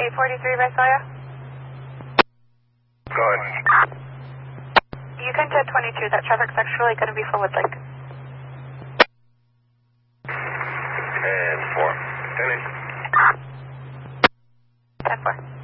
843 Visalia. Go ahead. You can 1022. That traffic's actually going to be for Woodlake. And 4. 10 in. 10-4.